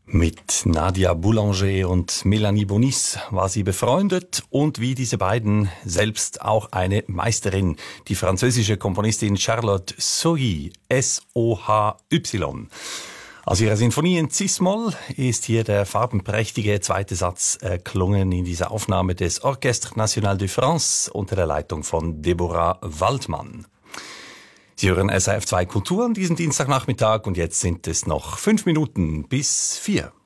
Mit Nadia Boulanger und Melanie Bonis war sie befreundet und wie diese beiden selbst auch eine Meisterin, die französische Komponistin Charlotte Sohy, S-O-H-Y. Aus ihrer Sinfonie in Cis-Moll ist hier der farbenprächtige zweite Satz erklungen in dieser Aufnahme des Orchestre National de France unter der Leitung von Deborah Waldmann. Sie hören SRF 2 Kultur an diesem Dienstagnachmittag und jetzt sind es noch 5 Minuten bis 4.